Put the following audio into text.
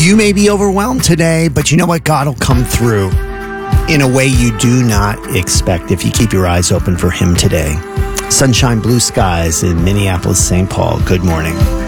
You may be overwhelmed today, but you know what? God will come through in a way you do not expect if you keep your eyes open for him today. Sunshine, blue skies in Minneapolis, St. Paul. Good morning.